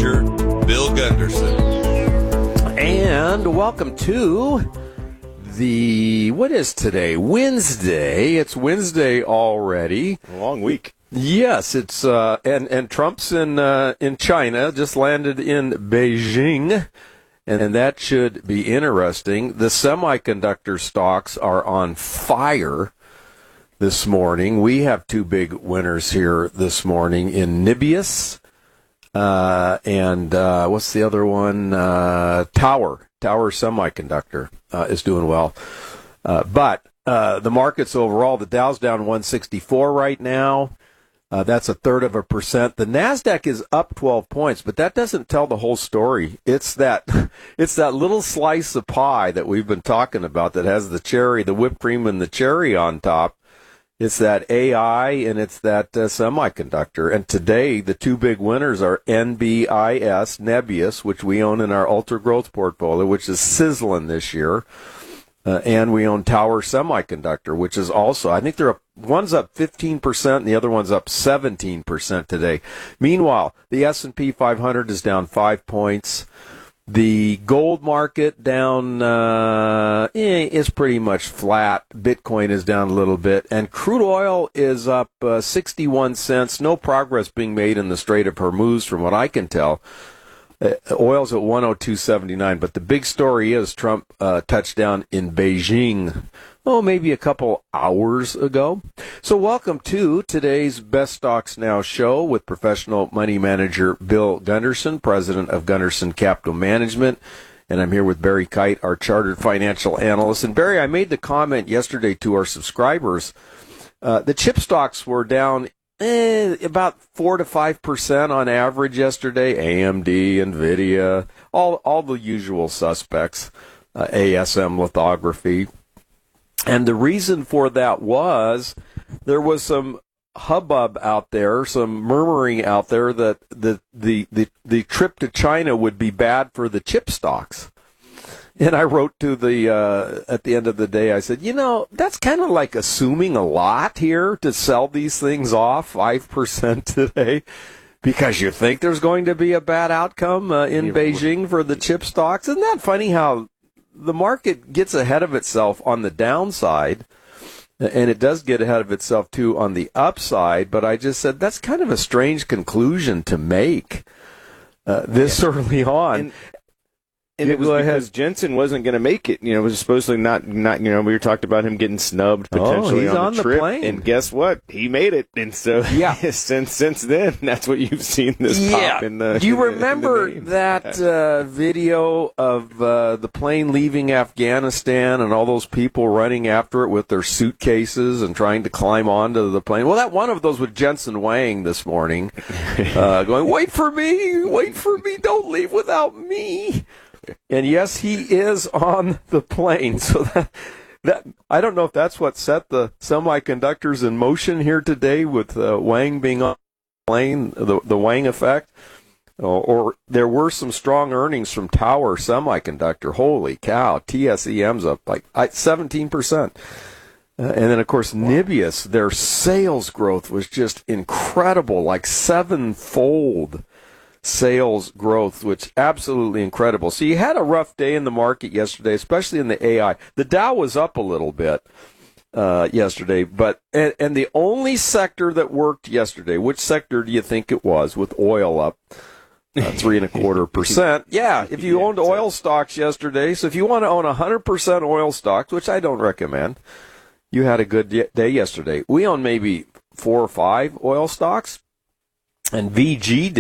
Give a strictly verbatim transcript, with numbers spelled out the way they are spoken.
Manager Bill Gunderson. And welcome to the, what is today? Wednesday. It's Wednesday already. A long week. Yes, it's uh, and and Trump's in uh, in China, just landed in Beijing, and, and that should be interesting. The semiconductor stocks are on fire this morning. We have two big winners here this morning in Nibius uh, and uh, what's the other one? Uh, Tower Tower Semiconductor uh, is doing well, uh, but uh, the markets overall, the Dow's down one sixty-four right now. Uh, that's a third of a percent. The NASDAQ is up twelve points, but that doesn't tell the whole story. It's that it's that little slice of pie that we've been talking about that has the cherry, the whipped cream and the cherry on top. It's that A I and it's that uh, semiconductor. And today, the two big winners are N B I S, Nebius, which we own in our Ultra Growth portfolio, which is sizzling this year. Uh, and we own Tower Semiconductor, which is also, I think they're up, one's up fifteen percent and the other one's up seventeen percent today. Meanwhile, the S and P five hundred is down five points. The gold market down uh, eh, is pretty much flat. Bitcoin is down a little bit. And crude oil is up uh, sixty-one cents. No progress being made in the Strait of Hormuz from what I can tell. Uh, oil's at one oh two seventy-nine, but the big story is Trump uh, touched down in Beijing, oh, maybe a couple hours ago. So welcome to today's Best Stocks Now show with professional money manager Bill Gunderson, president of Gunderson Capital Management. And I'm here with Barry Kite, our chartered financial analyst. And Barry, I made the comment yesterday to our subscribers. Uh, the chip stocks were down Eh, about four to five percent on average yesterday. A M D, Nvidia, all all the usual suspects. Uh, A S M lithography, and the reason for that was there was some hubbub out there, some murmuring out there that the the the, the trip to China would be bad for the chip stocks. And I wrote to the, uh, at the end of the day, I said, you know, that's kind of like assuming a lot here to sell these things off five percent today because you think there's going to be a bad outcome uh, in Beijing for the chip stocks. Isn't that funny how the market gets ahead of itself on the downside, and it does get ahead of itself, too, on the upside. But I just said that's kind of a strange conclusion to make uh, this yeah. early on. And- And it was because Jensen wasn't going to make it. You know, it was supposedly not, not, you know, we were talking about him getting snubbed potentially oh, he's on, on the the trip. plane. And guess what? He made it. And so, yeah. since since then, that's what you've seen this yeah. pop in the Do you in remember the, in the that uh, video of uh, the plane leaving Afghanistan and all those people running after it with their suitcases and trying to climb onto the plane? Well, that one of those was Jensen Wang this morning, uh, going, wait for me, wait for me, don't leave without me. And yes, he is on the plane. So that, that I don't know if that's what set the semiconductors in motion here today with uh, Wang being on the plane, the, the Wang effect. Or, or there were some strong earnings from Tower Semiconductor. Holy cow, T S E M's up like seventeen percent. Uh, and then, of course, Nibius, their sales growth was just incredible, like sevenfold. Sales growth, which absolutely incredible. So you had a rough day in the market yesterday, especially in the A I. The Dow was up a little bit uh, yesterday, but and, and the only sector that worked yesterday, which sector do you think it was with oil up uh, three and a quarter percent? Yeah, if you owned oil stocks yesterday, so if you want to own one hundred percent oil stocks, which I don't recommend, you had a good day yesterday. We own maybe four or five oil stocks, and V G did.